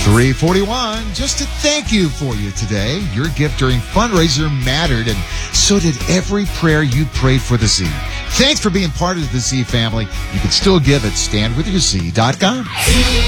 341, just to thank you for you today. Your gift during fundraiser mattered, and so did every prayer you prayed for the Z. Thanks for being part of the Z family. You can still give at standwithyourz.com.